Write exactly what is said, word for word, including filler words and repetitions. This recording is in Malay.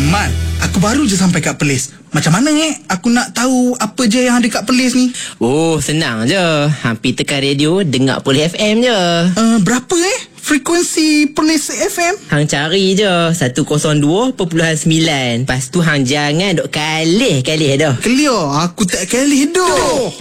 Mat, aku baru je sampai kat Perlis. Macam mana eh aku nak tahu apa je yang ada kat Perlis ni? Oh, senang je. Hampir tekan radio, dengar Perlis F M je. Uh, berapa eh frekuensi Perlis F M? Hang cari je seratus dua perpuluhan sembilan. Lepas tu hang jangan duk kalih-kalih dah. Clear, aku tak kelih dah.